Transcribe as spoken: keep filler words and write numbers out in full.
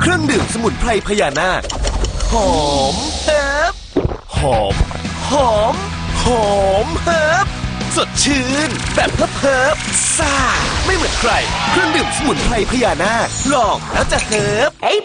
เครื่องดื่มสมุนไพรพญานาคหอมเฮิบหอมหอมหอมเฮิบสดชื่นแบบเฮิบเฮิบซ่าไม่เหมือนใครเครื่องดื่มสมุนไพรพญานาคลองแล้วจะเฮิบ